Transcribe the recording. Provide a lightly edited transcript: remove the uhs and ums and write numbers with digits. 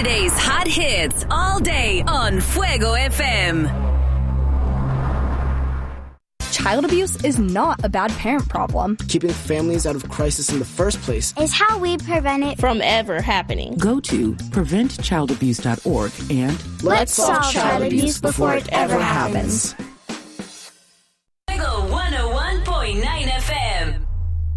Friday's hot hits all day on Fuego FM. Child abuse is not a bad parent problem. Keeping families out of crisis in the first place is how we prevent it from ever happening. Go to preventchildabuse.org and let's solve child abuse before it ever happens.